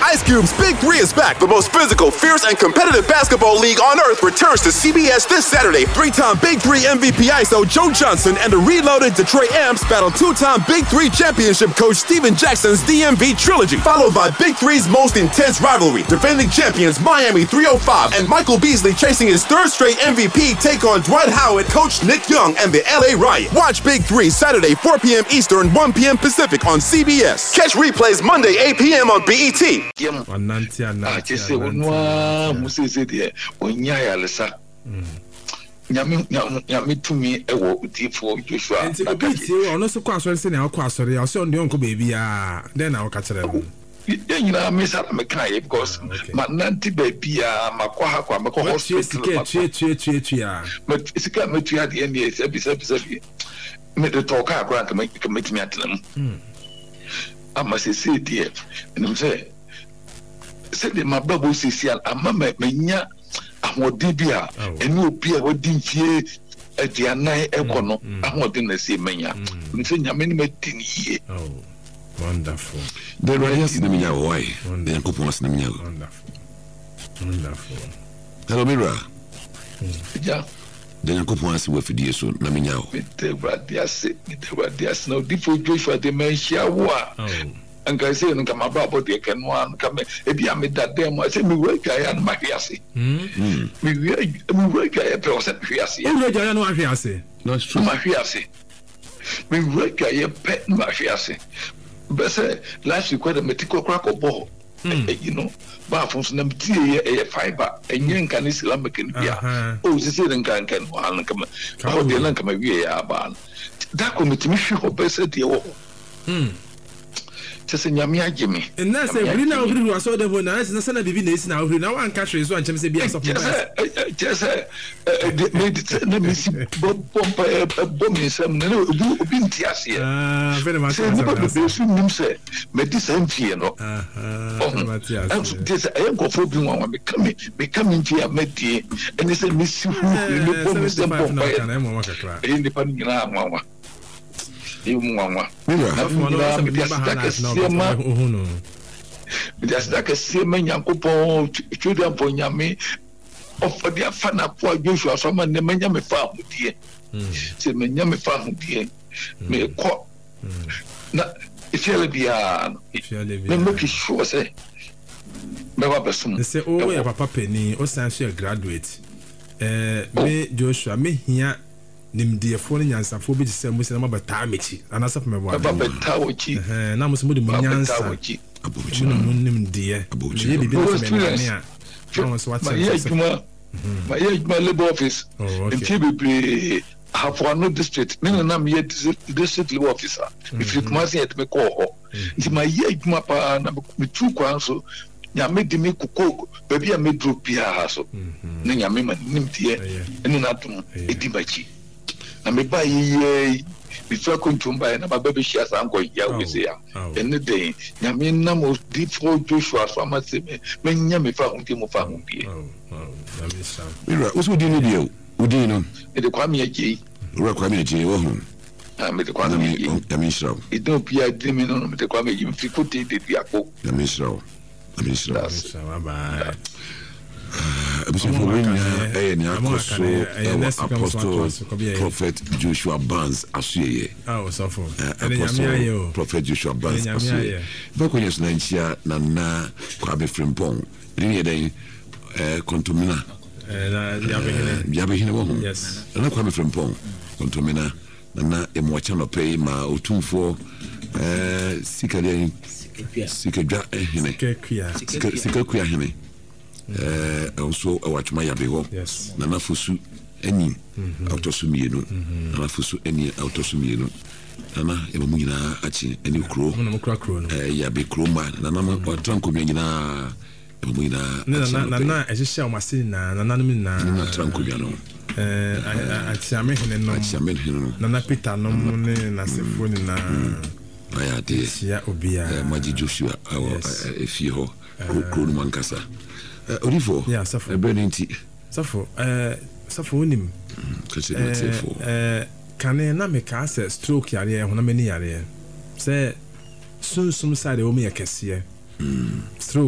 Ice Cube's Big 3 is back. The most physical, fierce, and competitive basketball league on earth returns to CBS this Saturday. 3-time Big 3 MVP ISO Joe Johnson and the reloaded Detroit Amps battle 2-time Big 3 championship coach Steven Jackson's DMV trilogy, followed by Big 3's most intense rivalry. Defending champions Miami 305 and Michael Beasley chasing his third straight MVP take on Dwight Howard, coach Nick Young, and the LA Riot. Watch Big 3 Saturday 4 p.m. Eastern, 1 p.m. Pacific on CBS. Catch replays Monday 8 p.m. on BET. Nyame tumi ewo utifo Joshua. Enti obiti ono so kwa asori se na akwa asori ya so ndi onko baby a den na waka kire no. Nyina me sara me kai because mananti baby a makwa ha kwa makwa hospital. Tue ya. But isika metua de ene sebi. Me de talk akwa ka make me atenam. Ama se die. Nim se de mababo sisial ama menya ahode bia eni obi a wodi mfie aduanan ekono ahode na se menya nse nyame ni medin yie. Oh, wonderful. The riots na menya why the yankopon na menya. Wonderful. Hello Mira. Ja the yankopon se wafidie so na menya o. The radias no difo Joshua de mentia wo a and I say, "Nka mababo de kenwa nka me ebi ameda dem I say me weka ya no mahwiase me weka ya pe o se hwiase o weka ya no ahwiase no it's true mahwiase me weka ya pe no mahwiase but say last week when me tiko crack obo you know ba fonso na mtie e fiber enye nka ne islamic ni bia o se nka wa nka ma o de nka ma wie ya ba da committee mi hwe ho be se de wo Just nyame ageme. And na say bri na ohiri waso de bo na na sana bibi na isi na ohiri na wan ka hwe so anchem se bia so just me misi bom insam na obi ntiase very much say no be so nim say me di sam fie no this I go for bi wan me come into a medie and say misi hu me bom sem bom pa e ni pa ni na anwa Mwa. That's sema nyankopon children for nyame of the fana for Joshua so man me nyame fa hudie se me nyame fa hudie me ko na ifele bia me make sure say me wa besum say oh ya papa peni o san so graduate me Joshua me hia nimdiefo ne nyansafo bi se mo se na mabata mechi anasa fa mebo abata wochi na mo se mo de mo nyansa abochi no nimdie abochi ye bibi na me a no so what say my labor office in TBP Hafuano district me na me district labor officer if you come see at me call ho nti my ye adwuma pa na me tu kwan so nyame de me kokoko baby a me drop bia so na nyame ma nimdie eni na dum edibachi na me ba ye before kontumba na baba be shia sanko ya we say and the nyame na mo difo Joshua so amase me nyame fa hunti mo fa hunti Mira uso di ni bio udi no e de kwa me aji ura kwa me aji wo hu me de kwa me nyame shraw e do pia de me no me de kwa me aji mfikuti de diako nyame shraw bye Apostle Prophet Joshua Barnes Asuyeye. Prophet Joshua Barnes Asuyeye. Bako yes na nchia na Kwabe Frimpong. Ni den kontomina. Yabehine wo ho. Yes. Na Kwabe Frimpong kontomina na emwacha no pay ma otumfo sikadwa ehine. Sikakua hine. Also awatuma yabeho na nafusu eni autosumienu na nafusu eni autosumienu na emu nyina achi eni kro yabe kroma na na watranko nyina emu nyina na ehihia o masini na nanom na tranko no atiame hene no na Peter no ne na sefoni na ayade ya obia maji Joshua efie ho kro no mankasa Orifo Benenti Safo onim kane na me ka se stroke yare ho na mani yare se sunsum side o me yakese stroke